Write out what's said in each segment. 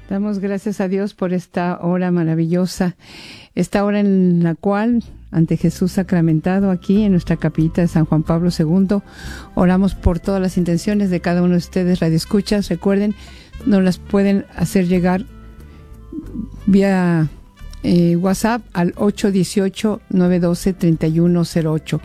Damos gracias a Dios por esta hora maravillosa, esta hora en la cual, ante Jesús sacramentado aquí en nuestra capillita de San Juan Pablo II, oramos por todas las intenciones de cada uno de ustedes, radioescuchas. Recuerden, nos las pueden hacer llegar vía WhatsApp al 818-912-3108,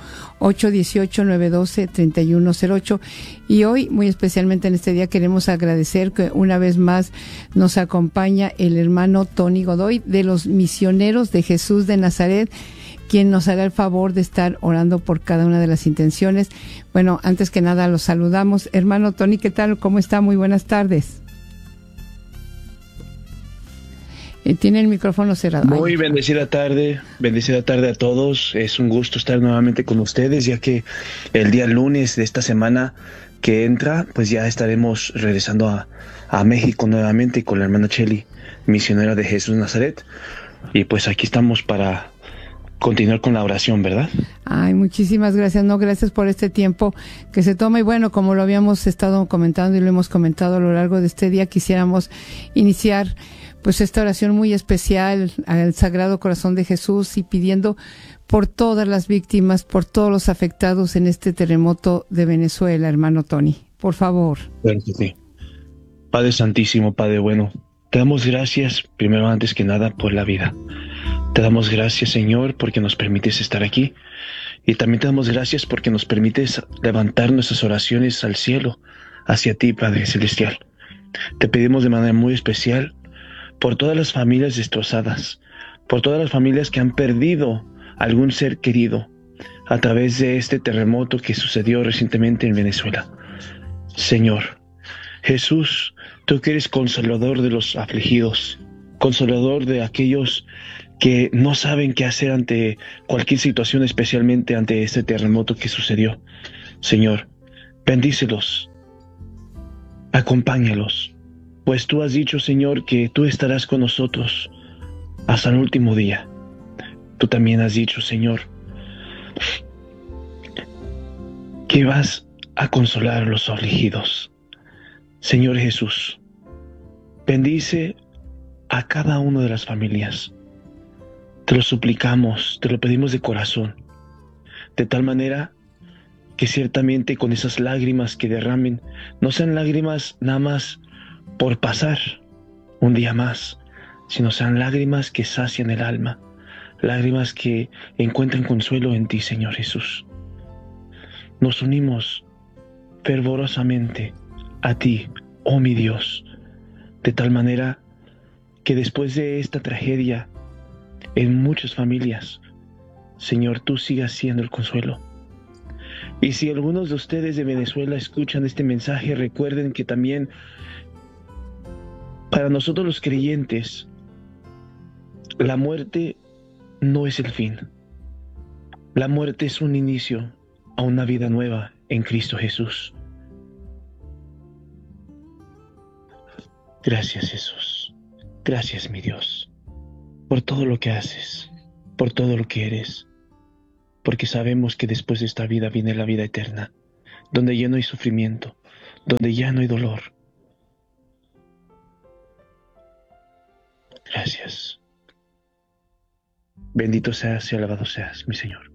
818-912-3108. Y hoy, muy especialmente en este día, queremos agradecer que una vez más nos acompaña el hermano Tony Godoy de los Misioneros de Jesús de Nazaret, quien nos hará el favor de estar orando por cada una de las intenciones. Bueno, antes que nada los saludamos. Hermano Tony, ¿qué tal? ¿Cómo está? Muy buenas tardes. Tiene el micrófono cerrado. Muy bendecida tarde a todos. Es un gusto estar nuevamente con ustedes, ya que el día lunes de esta semana que entra, pues ya estaremos regresando a México nuevamente con la hermana Cheli, misionera de Jesús de Nazaret. Y pues aquí estamos para continuar con la oración, ¿verdad? Ay, muchísimas gracias. No, gracias por este tiempo que se toma. Y bueno, como lo habíamos estado comentando y lo hemos comentado a lo largo de este día, quisiéramos iniciar pues esta oración muy especial al Sagrado Corazón de Jesús y pidiendo por todas las víctimas, por todos los afectados en este terremoto de Venezuela, hermano Tony. Por favor. Claro que sí. Padre Santísimo, Padre bueno, te damos gracias, primero antes que nada, por la vida. Te damos gracias, Señor, porque nos permites estar aquí. Y también te damos gracias porque nos permites levantar nuestras oraciones al cielo, hacia ti, Padre Celestial. Te pedimos de manera muy especial por todas las familias destrozadas, por todas las familias que han perdido algún ser querido a través de este terremoto que sucedió recientemente en Venezuela. Señor, Jesús, tú que eres consolador de los afligidos, consolador de aquellos que no saben qué hacer ante cualquier situación, especialmente ante este terremoto que sucedió. Señor, bendícelos, acompáñalos, pues tú has dicho, Señor, que tú estarás con nosotros hasta el último día. Tú también has dicho, Señor, que vas a consolar a los afligidos. Señor Jesús, bendice a cada una de las familias. Te lo suplicamos, te lo pedimos de corazón, de tal manera que ciertamente con esas lágrimas que derramen, no sean lágrimas nada más por pasar un día más, sino sean lágrimas que sacian el alma, lágrimas que encuentran consuelo en ti, Señor Jesús. Nos unimos fervorosamente a ti, oh mi Dios, de tal manera que después de esta tragedia en muchas familias, Señor, tú sigas siendo el consuelo. Y si algunos de ustedes de Venezuela escuchan este mensaje, recuerden que también para nosotros los creyentes, la muerte no es el fin. La muerte es un inicio a una vida nueva en Cristo Jesús. Gracias, Jesús. Gracias, mi Dios, por todo lo que haces, por todo lo que eres, porque sabemos que después de esta vida viene la vida eterna, donde ya no hay sufrimiento, donde ya no hay dolor. Gracias. Bendito seas y alabado seas, mi Señor.